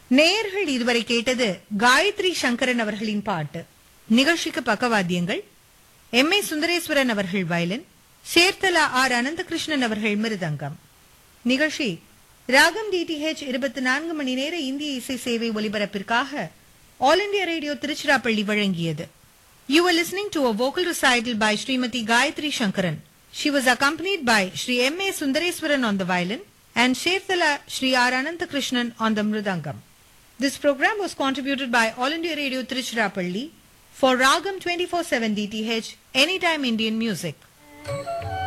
நேயர்கள் இதுவரை கேட்டது காயத்ரி சங்கரன் அவர்களின் பாட்டு. நிகழ்ச்சிக்கு பக்கவாத்தியங்கள் M.A. சுந்தரேஸ்வரன் அவர்கள் வயலின், சேர்த்தலா ஆர் அனந்தகிருஷ்ணன் அவர்கள் மிருதங்கம். நிகழ்ச்சி ராகம் DTH 24 மணி நேர இந்திய இசை சேவை ஒலிபரப்பிற்காக ஆல் இண்டியா ரேடியோ திருச்சிராப்பள்ளி வழங்கியது. You were listening to a vocal recital by Srimati Gayatri Shankaran. She was accompanied by Sri M.A. Sundareswaran on the violin and Sherthala Sri R. Ananthakrishnan on the mridangam. This program was contributed by All India Radio Tiruchirappalli for Ragam 24/7 DTH Anytime Indian Music.